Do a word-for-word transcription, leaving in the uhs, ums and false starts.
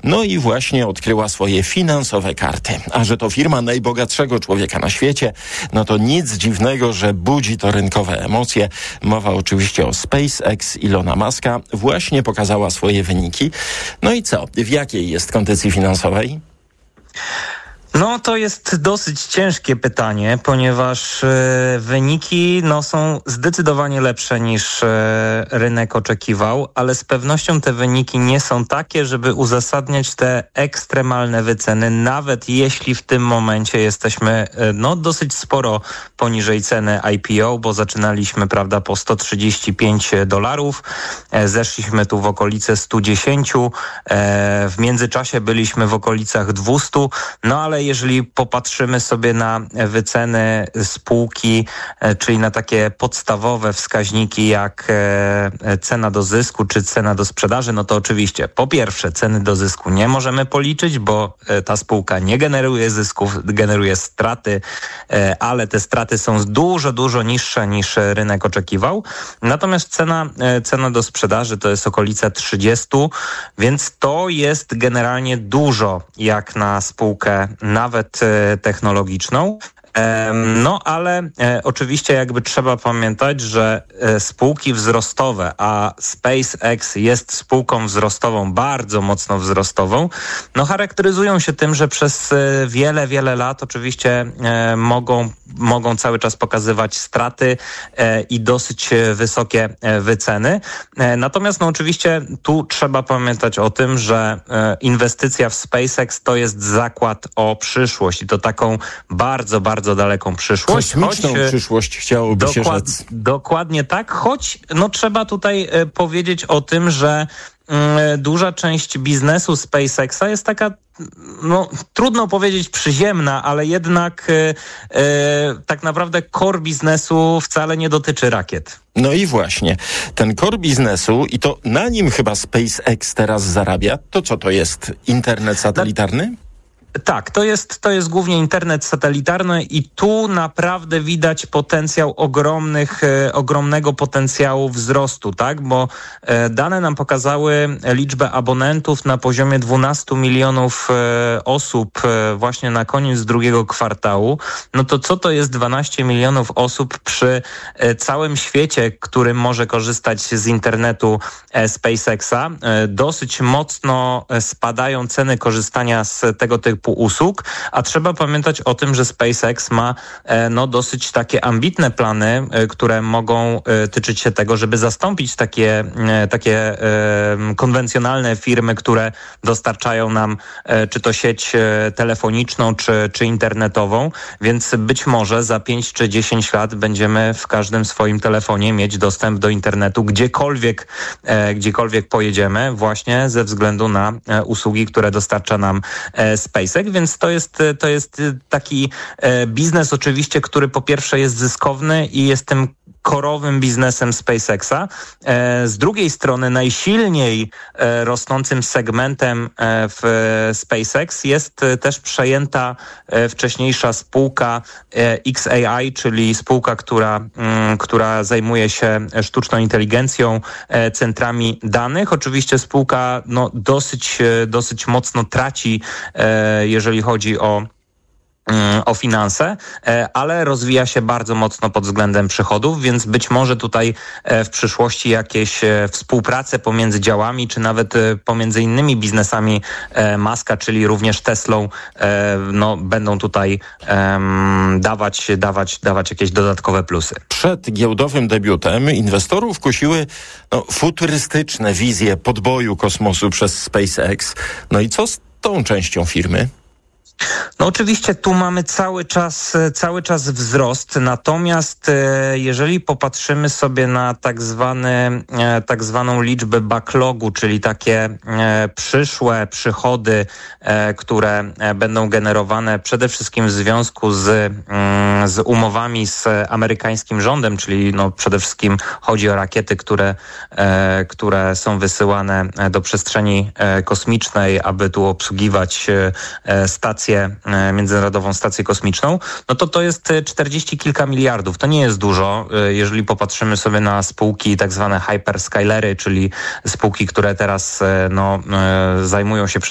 No i właśnie odkryła swoje finansowe karty. A że to firma najbogatszego człowieka na świecie, no to nic dziwnego, że budzi to rynkowe emocje. Mowa oczywiście o SpaceX Ilona Muska. Właśnie pokazała swoje wyniki. No i co? W jakiej jest kondycji finansowej? No to jest dosyć ciężkie pytanie, ponieważ e, wyniki no, są zdecydowanie lepsze niż e, rynek oczekiwał, ale z pewnością te wyniki nie są takie, żeby uzasadniać te ekstremalne wyceny, nawet jeśli w tym momencie jesteśmy e, no dosyć sporo poniżej ceny I P O, bo zaczynaliśmy, prawda, po sto trzydzieści pięć dolarów, e, zeszliśmy tu w okolice sto dziesięć, e, w międzyczasie byliśmy w okolicach dwieście, no ale jeżeli popatrzymy sobie na wyceny spółki, czyli na takie podstawowe wskaźniki jak cena do zysku czy cena do sprzedaży, no to oczywiście po pierwsze ceny do zysku nie możemy policzyć, bo ta spółka nie generuje zysków, generuje straty, ale te straty są dużo, dużo niższe niż rynek oczekiwał. Natomiast cena, cena do sprzedaży to jest okolica trzydzieści, więc to jest generalnie dużo jak na spółkę nawet technologiczną. No ale e, oczywiście jakby trzeba pamiętać, że e, spółki wzrostowe, a SpaceX jest spółką wzrostową, bardzo mocno wzrostową, no charakteryzują się tym, że przez e, wiele, wiele lat oczywiście e, mogą, mogą cały czas pokazywać straty e, i dosyć e, wysokie e, wyceny. E, natomiast no oczywiście tu trzeba pamiętać o tym, że e, inwestycja w SpaceX to jest zakład o przyszłość i to taką bardzo, bardzo bardzo daleką przyszłość. Kosmiczną choć, przyszłość chciałoby dokład, się rzec. Dokładnie tak, choć no trzeba tutaj e, powiedzieć o tym, że e, duża część biznesu SpaceXa jest taka, no trudno powiedzieć przyziemna, ale jednak e, e, tak naprawdę core biznesu wcale nie dotyczy rakiet. No i właśnie, ten core biznesu i to na nim chyba SpaceX teraz zarabia, to co to jest? Internet satelitarny? No. Tak, to jest, to jest głównie internet satelitarny i tu naprawdę widać potencjał ogromnych, e, ogromnego potencjału wzrostu, tak? Bo e, dane nam pokazały liczbę abonentów na poziomie dwanaście milionów e, osób e, właśnie na koniec drugiego kwartału. No to co to jest dwanaście milionów osób przy e, całym świecie, który może korzystać z internetu e, SpaceXa? E, dosyć mocno spadają ceny korzystania z tego typu usług, a trzeba pamiętać o tym, że SpaceX ma e, no dosyć takie ambitne plany, e, które mogą e, tyczyć się tego, żeby zastąpić takie, e, takie e, konwencjonalne firmy, które dostarczają nam e, czy to sieć e, telefoniczną, czy, czy internetową, więc być może za pięć czy dziesięć lat będziemy w każdym swoim telefonie mieć dostęp do internetu gdziekolwiek, e, gdziekolwiek pojedziemy, właśnie ze względu na e, usługi, które dostarcza nam e, SpaceX. Więc to jest, to jest taki e, biznes oczywiście, który po pierwsze jest zyskowny i jest tym korowym biznesem SpaceXa. E, z drugiej strony najsilniej e, rosnącym segmentem e, w SpaceX jest e, też przejęta e, wcześniejsza spółka e, X A I, czyli spółka, która, m, która zajmuje się sztuczną inteligencją, e, centrami danych. Oczywiście spółka no, dosyć, e, dosyć mocno traci, e, jeżeli chodzi o o finanse, ale rozwija się bardzo mocno pod względem przychodów, więc być może tutaj w przyszłości jakieś współprace pomiędzy działami, czy nawet pomiędzy innymi biznesami Muska, czyli również Teslą, no, będą tutaj um, dawać, dawać, dawać jakieś dodatkowe plusy. Przed giełdowym debiutem inwestorów kusiły no, futurystyczne wizje podboju kosmosu przez SpaceX. No i co z tą częścią firmy? No oczywiście tu mamy cały czas, cały czas wzrost, natomiast e, jeżeli popatrzymy sobie na tak zwany, e, tak zwaną liczbę backlogu, czyli takie e, przyszłe przychody, e, które e, będą generowane przede wszystkim w związku z, mm, z umowami z amerykańskim rządem, czyli no przede wszystkim chodzi o rakiety, które, e, które są wysyłane do przestrzeni e, kosmicznej, aby tu obsługiwać e, stacje Międzynarodową Stację Kosmiczną, no to to jest czterdzieści kilka miliardów. To nie jest dużo, jeżeli popatrzymy sobie na spółki tak zwane hyperscalery, czyli spółki, które teraz no, zajmują się